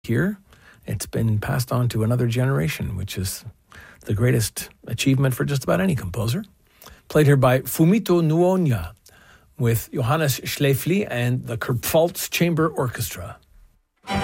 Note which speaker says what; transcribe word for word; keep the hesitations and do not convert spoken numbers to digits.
Speaker 1: here, it's been passed on to another generation, which is the greatest achievement for just about any composer. Played here by Fumito Nuonya with Johannes Schläfli and the Kurpfalz Chamber Orchestra.